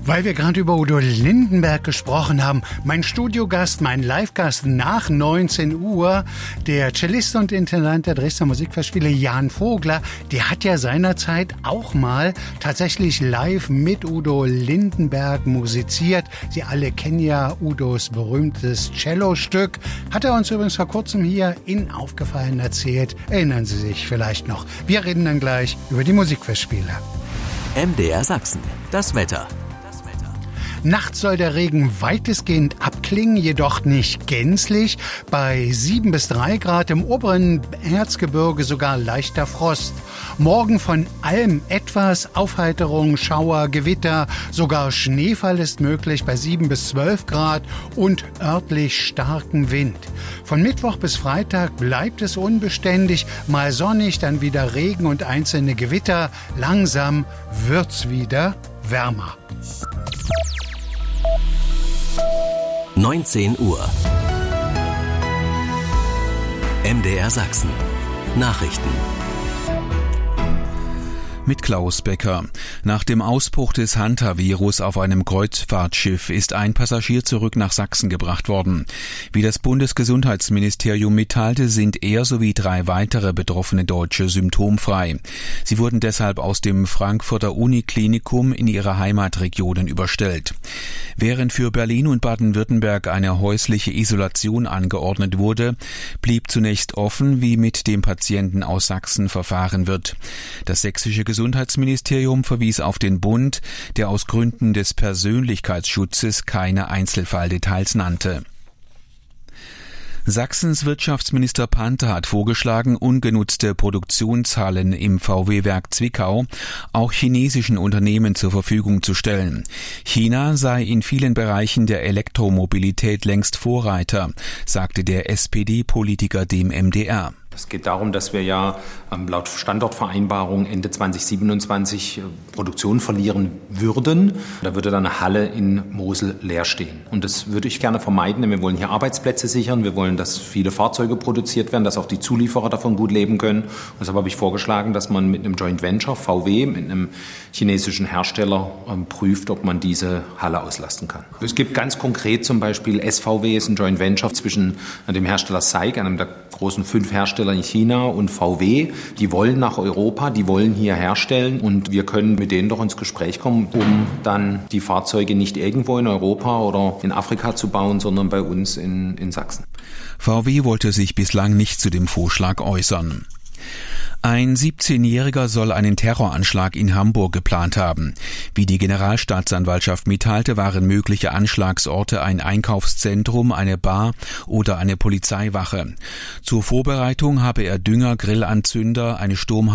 Weil wir gerade über Udo Lindenberg gesprochen haben, mein Studiogast, mein Livegast nach 19 Uhr, der Cellist und Intendant der Dresdner Musikfestspiele Jan Vogler, der hat ja seinerzeit auch mal tatsächlich live mit Udo Lindenberg musiziert. Sie alle kennen ja Udos berühmtes Cellostück. Hat er uns übrigens vor kurzem hier in Aufgefallen erzählt. Erinnern Sie sich vielleicht noch. Wir reden dann gleich über die Musikfestspiele. MDR Sachsen, das Wetter. Nachts soll der Regen weitestgehend abklingen, jedoch nicht gänzlich. Bei 7 bis 3 Grad im oberen Erzgebirge sogar leichter Frost. Morgen von allem etwas, Aufheiterung, Schauer, Gewitter, sogar Schneefall ist möglich bei 7 bis 12 Grad und örtlich starken Wind. Von Mittwoch bis Freitag bleibt es unbeständig, mal sonnig, dann wieder Regen und einzelne Gewitter. Langsam wird's wieder wärmer. 19 Uhr. MDR Sachsen. Nachrichten. Mit Klaus Becker. Nach dem Ausbruch des Hantavirus auf einem Kreuzfahrtschiff ist ein Passagier zurück nach Sachsen gebracht worden. Wie das Bundesgesundheitsministerium mitteilte, sind er sowie 3 weitere betroffene Deutsche symptomfrei. Sie wurden deshalb aus dem Frankfurter Uniklinikum in ihre Heimatregionen überstellt. Während für Berlin und Baden-Württemberg eine häusliche Isolation angeordnet wurde, blieb zunächst offen, wie mit dem Patienten aus Sachsen verfahren wird. Das sächsische Gesundheitsministerium verwies auf den Bund, der aus Gründen des Persönlichkeitsschutzes keine Einzelfalldetails nannte. Sachsens Wirtschaftsminister Panther hat vorgeschlagen, ungenutzte Produktionshallen im VW-Werk Zwickau auch chinesischen Unternehmen zur Verfügung zu stellen. China sei in vielen Bereichen der Elektromobilität längst Vorreiter, sagte der SPD-Politiker dem MDR. Es geht darum, dass wir ja laut Standortvereinbarung Ende 2027 Produktion verlieren würden. Da würde dann eine Halle in Mosel leer stehen. Und das würde ich gerne vermeiden, denn wir wollen hier Arbeitsplätze sichern. Wir wollen, dass viele Fahrzeuge produziert werden, dass auch die Zulieferer davon gut leben können. Und deshalb habe ich vorgeschlagen, dass man mit einem Joint Venture VW, mit einem chinesischen Hersteller prüft, ob man diese Halle auslasten kann. Es gibt ganz konkret zum Beispiel SVW, ist ein Joint Venture zwischen dem Hersteller SAIC, einem der großen 5 Hersteller in China, und VW. Die wollen nach Europa, die wollen hier herstellen, und wir können mit denen doch ins Gespräch kommen, um dann die Fahrzeuge nicht irgendwo in Europa oder in Afrika zu bauen, sondern bei uns in Sachsen. VW wollte sich bislang nicht zu dem Vorschlag äußern. Ein 17-Jähriger soll einen Terroranschlag in Hamburg geplant haben. Wie die Generalstaatsanwaltschaft mitteilte, waren mögliche Anschlagsorte ein Einkaufszentrum, eine Bar oder eine Polizeiwache. Zur Vorbereitung habe er Dünger, Grillanzünder, eine